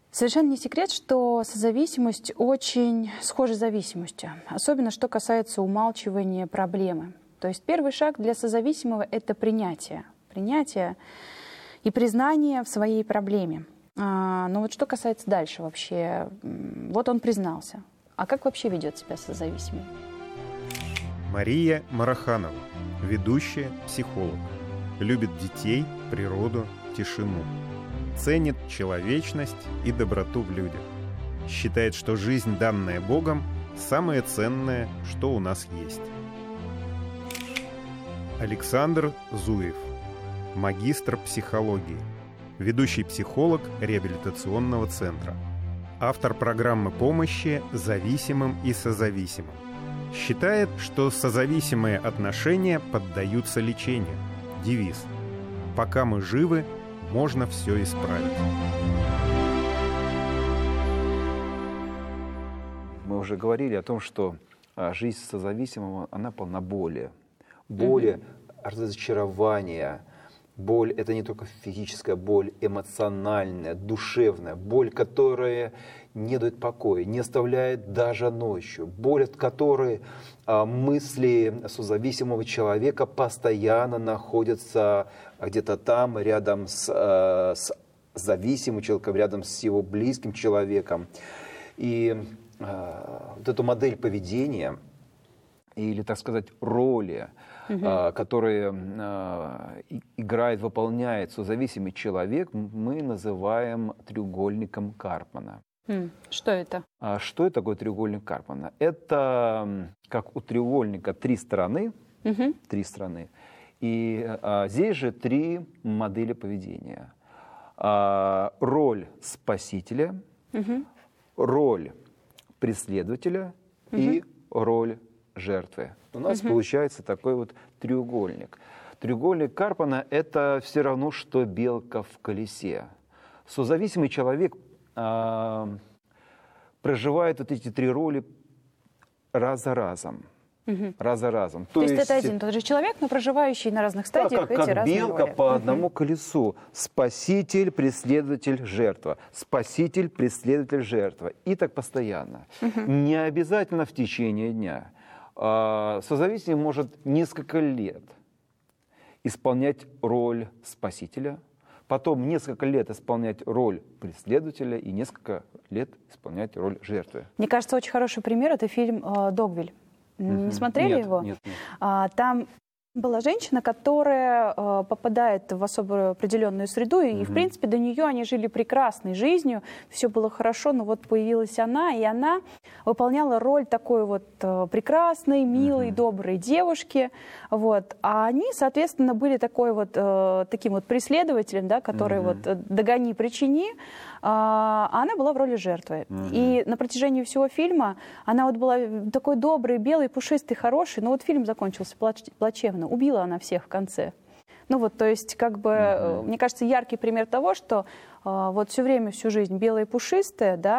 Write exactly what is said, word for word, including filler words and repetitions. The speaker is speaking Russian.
Совершенно не секрет, что созависимость очень схожа с зависимостью, особенно что касается умалчивания проблемы. То есть первый шаг для созависимого — это принятие. Принятие и признание в своей проблеме. А, но вот что касается дальше вообще, вот он признался. А как вообще ведет себя созависимый? Мария Мараханова, ведущая, психолог. Любит детей, природу, тишину. Ценит человечность и доброту в людях. Считает, что жизнь, данная Богом, самое ценное, что у нас есть. Александр Зуев, магистр психологии, ведущий психолог реабилитационного центра, автор программы помощи зависимым и созависимым. Считает, что созависимые отношения поддаются лечению. Девиз: «Пока мы живы, можно все исправить». Мы уже говорили о том, что жизнь созависимого, она полна боли. Боли, mm-hmm. разочарования. Боль — это не только физическая боль, эмоциональная, душевная. Боль, которая не дает покоя, не оставляет даже ночью. Боль, от которой а, мысли созависимого человека постоянно находятся где-то там, рядом с, а, с зависимым человеком, рядом с его близким человеком. И а, вот эту модель поведения, или, так сказать, роли, угу. а, которые а, играет, выполняет созависимый человек, мы называем треугольником Карпмана. Что это? А что это такое треугольник Карпмана? Это как у треугольника три стороны, угу. три стороны, и а, здесь же три модели поведения. А, роль спасителя, угу. роль преследователя угу. и роль жертвы. У нас угу. получается такой вот треугольник. Треугольник Карпмана — это все равно, что белка в колесе. Созависимый человек а, проживает вот эти три роли раз за разом. Угу. Раз за разом. То, То есть, есть это один тот же человек, но проживающий на разных стадиях, да, как, эти как разные белка роли. по одному угу. колесу. Спаситель, преследователь, жертва. Спаситель, преследователь, жертва. И так постоянно. Угу. Не обязательно в течение дня. А, созависимый может несколько лет исполнять роль спасителя, потом несколько лет исполнять роль преследователя и несколько лет исполнять роль жертвы. Мне кажется, очень хороший пример — это фильм «Догвилль». Не uh-huh. смотрели нет, его? Нет, нет. А, там была женщина, которая э, попадает в особую определенную среду, и, uh-huh. в принципе, до нее они жили прекрасной жизнью, все было хорошо, но вот появилась она, и она выполняла роль такой вот э, прекрасной, милой, uh-huh. доброй девушки, вот. А они, соответственно, были такой вот, э, таким вот преследователем, да, который uh-huh. вот догони, причини, а она была в роли жертвы. Uh-huh. И на протяжении всего фильма она вот была такой доброй, белой, пушистой, хорошей, но вот фильм закончился плачевно. Убила она всех в конце. Ну вот, то есть, как бы, uh-huh. мне кажется, яркий пример того, что э, вот все время, всю жизнь белая и пушистая, да,